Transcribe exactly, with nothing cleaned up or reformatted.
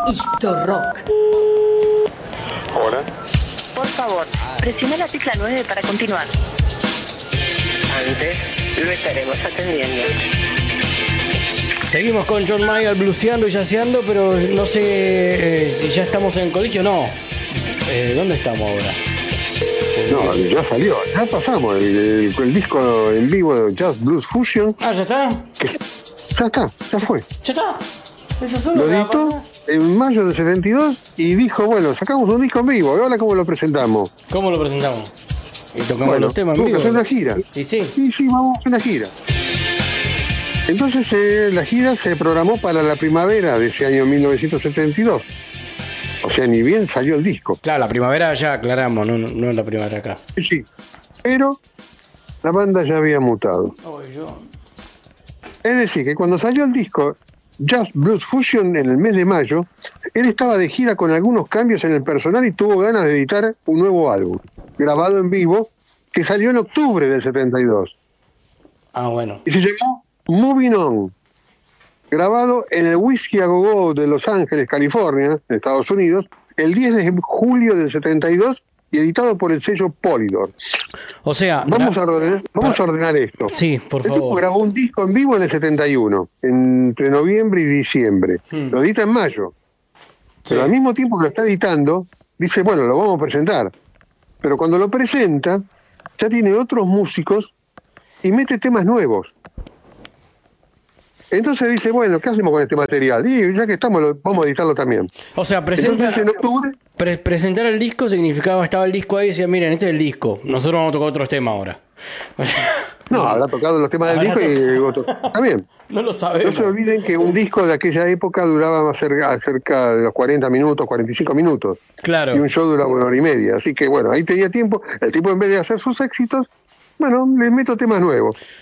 Historrock. Hola. Por favor, presione la tecla nueve para continuar. Antes lo estaremos atendiendo. Seguimos con John Mayer bluseando y jazzeando, pero no sé eh, si ya estamos en el colegio o no. Eh, ¿Dónde estamos ahora? No, ya salió, ya pasamos el, el, el disco en vivo de Jazz Blues Fusion. Ah, ¿ya está? Que, ya está, ya fue. ¿Ya está? ¿Eso solo Lo editó en mayo del setenta y dos y dijo, bueno, sacamos un disco en vivo, ¿y ahora cómo lo presentamos? ¿Cómo lo presentamos? Y tocamos Bueno, los temas en vamos vivo. a hacer una gira. Y sí. Y sí, vamos a hacer una gira. Entonces eh, la gira se programó para la primavera de ese año mil novecientos setenta y dos. O sea, ni bien salió el disco. Claro, la primavera ya aclaramos, no, no es la primavera acá. Sí, sí. Pero la banda ya había mutado. Oh, yo. Es decir, que cuando salió el disco Jazz Blues Fusion en el mes de mayo, él estaba de gira con algunos cambios en el personal y tuvo ganas de editar un nuevo álbum, grabado en vivo, que salió en octubre del setenta y dos. Ah, bueno. Y se llamó Moving On, grabado en el Whiskey A Go Go de Los Ángeles, California, en Estados Unidos, el diez de julio del setenta y dos y editado por el sello Polydor. O sea, Vamos, a ordenar, vamos a ordenar esto. Sí, por El favor. tipo grabó un disco en vivo en el setenta y uno, entre noviembre y diciembre. Hmm. Lo edita en mayo. Sí. Pero al mismo tiempo que lo está editando, dice, bueno, lo vamos a presentar. Pero cuando lo presenta, ya tiene otros músicos y mete temas nuevos. Entonces dice, bueno, ¿qué hacemos con este material? Y ya que estamos, lo, vamos a editarlo también. O sea, presenta, Entonces en octubre... pre- presentar el disco significaba, estaba el disco ahí y decía, miren, este es el disco, nosotros vamos a tocar otros temas ahora. O sea, No, habrá tocado los temas del Habrá disco y otros. Está bien. no lo No sabemos. se olviden que un disco de aquella época duraba más cerca, cerca de los cuarenta minutos, cuarenta y cinco minutos. Claro. Y un show duraba una hora y media. Así que bueno, ahí tenía tiempo. El tipo, en vez de hacer sus éxitos, bueno, les meto temas nuevos.